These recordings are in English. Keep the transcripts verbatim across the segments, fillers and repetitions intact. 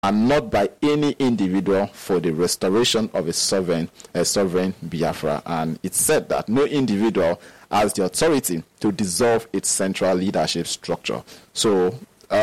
and not by any individual for the restoration of a sovereign, a sovereign Biafra. And it said that no individual has the authority to dissolve its central leadership structure. So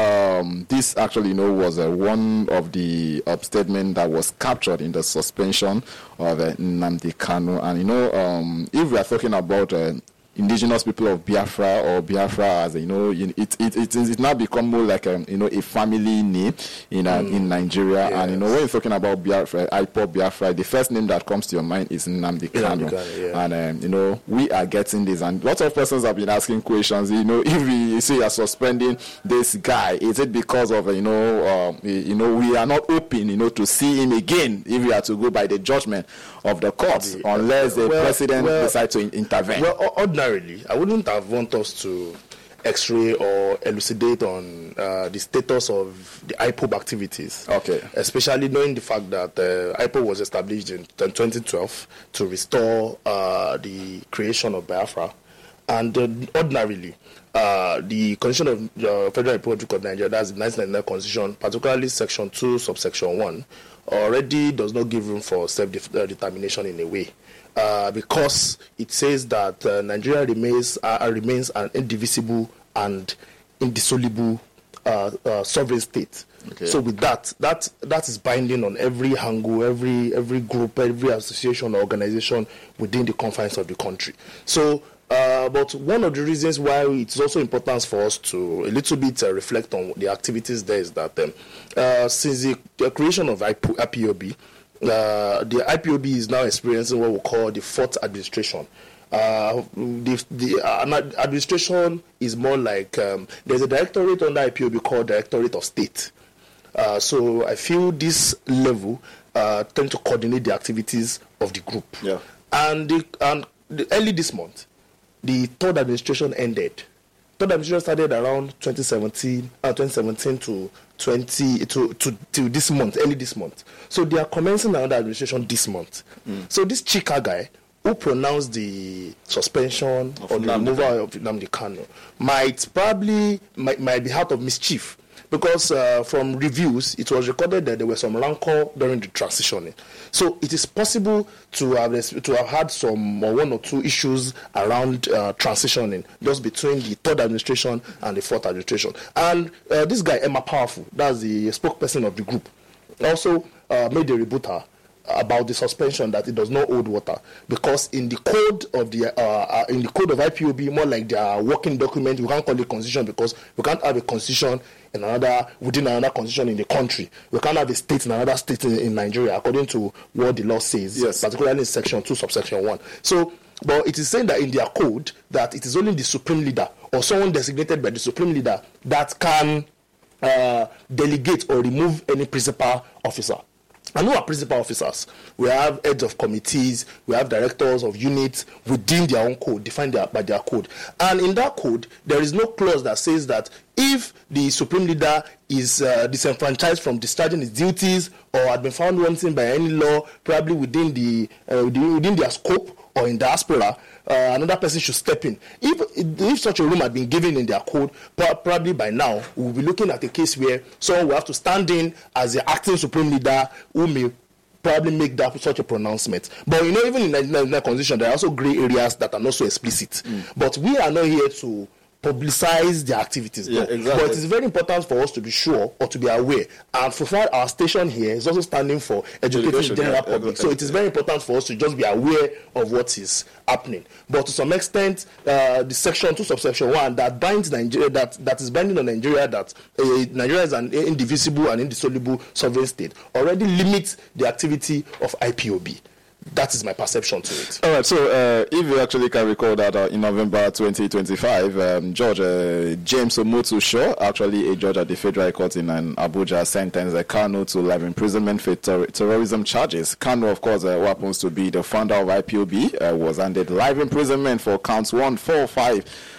um, this actually, you know, was uh, one of the uh, statements that was captured in the suspension of uh, Nnamdi Kanu. And you know, um, if we are talking about uh, indigenous people of Biafra, or Biafra as you know, it it it, it, it now become more like a, you know, a family name in uh, mm. in Nigeria. Yes. And you know, when you're talking about Biafra, I P O B Biafra, the first name that comes to your mind is Nnamdi Kanu. Yeah. And um, you know, we are getting this, and lots of persons have been asking questions. You know, if we say you're suspending this guy, is it because of uh, you know, uh, you know, we are not open, you know, to see him again if we are to go by the judgment of the courts, the, unless the well, president well, decides to in- intervene. Well, ordinarily, I wouldn't have want us to x-ray or elucidate on uh, the status of the I P O B activities. Okay. Especially knowing the fact that uh, I P O B was established in twenty twelve to restore uh, the creation of Biafra. And uh, ordinarily, uh, the Constitution of the Federal Republic of Nigeria, that's the nineteen ninety-nine Constitution, particularly Section two, subsection one, already does not give room for self-determination in a way. Uh, because it says that uh, Nigeria remains uh, remains an indivisible and indissoluble uh, uh, sovereign state. Okay. So with that, that that is binding on every angle, every every group, every association or organization within the confines of the country. So, uh, but one of the reasons why it's also important for us to a little bit uh, reflect on the activities there is that um, uh, since the, the creation of I P O B, Uh, the I P O B is now experiencing what we call the fourth administration. Uh, the the uh, administration is more like um, there's a directorate under I P O B called Directorate of State. Uh, so I feel this level uh, tend to coordinate the activities of the group. Yeah. And, the, and the, early this month, the third administration ended. Third administration started around twenty seventeen, uh, twenty seventeen to twenty to, to to this month, early this month. So they are commencing another administration this month. Mm. So this Chika guy who pronounced the suspension of or the removal of Nnamdi Kanu might probably might, might be out of mischief, because uh, from reviews it was recorded that there were some rancor during the transitioning. So it is possible to have to have had some or one or two issues around uh, transitioning just between the third administration and the fourth administration. And uh, this guy Emma Powerful, that's the spokesperson of the group, also uh, made a rebuttal about the suspension that it does not hold water, because in the code of the uh, uh, in the code of I P O B, more like their working document, we can't call it constitution because we can't have a constitution in another within another constitution in the country. We can't have a state in another state in, in Nigeria, according to what the law says, yes. Particularly in section two, subsection one. So, but it is saying that in their code that it is only the supreme leader or someone designated by the supreme leader that can uh, delegate or remove any principal officer. And who are principal officers? We have heads of committees, we have directors of units within their own code, defined their, by their code. And in that code, there is no clause that says that if the supreme leader is uh, disenfranchised from discharging his duties or had been found wanting by any law, probably within the uh, within their scope or in diaspora, uh, another person should step in. If if such a room had been given in their code, probably by now we will be looking at a case where someone will have to stand in as the acting supreme leader who may probably make that such a pronouncement. But you know, even in the Nigerian Constitution, there are also grey areas that are not so explicit. Mm. But we are not here to publicize their activities. Yeah, exactly. But it is very important for us to be sure or to be aware. And for far, our station here is also standing for educating the general yeah, public. So it is very important for us to just be aware of what is happening. But to some extent, uh, the section two, subsection one that binds Nigeria, that, that is binding on Nigeria, that uh, Nigeria is an indivisible and indissoluble sovereign state, already limits the activity of I P O B. That is my perception to it. All right, so uh, if you actually can recall that uh, in November twenty twenty-five, um, Judge uh, James Omotu Shaw, actually a judge at the Federal Court in um, Abuja, sentenced uh, Kanu to life imprisonment for ter- terrorism charges. Kanu, of course, uh, who happens to be the founder of I P O B, uh, was handed life imprisonment for counts one, four, five,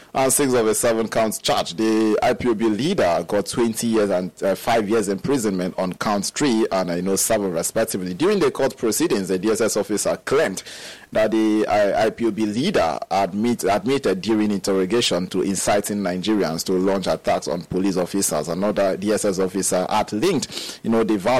And six of the seven counts charged. The I P O B leader got twenty years and uh, five years imprisonment on count three and uh, you know seven respectively. During the court proceedings, the D S S officer claimed that the uh, I P O B leader admit, admitted during interrogation to inciting Nigerians to launch attacks on police officers. Another D S S officer had linked, you know, the violence